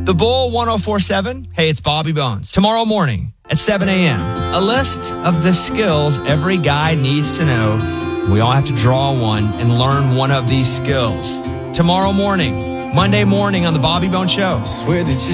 The Bull 1047. Hey, it's Bobby Bones. Tomorrow morning at 7 a.m., a list of the skills every guy needs to know. We all have to draw one and learn one of these skills. Tomorrow morning, Monday morning on the Bobby Bones Show. Swear that you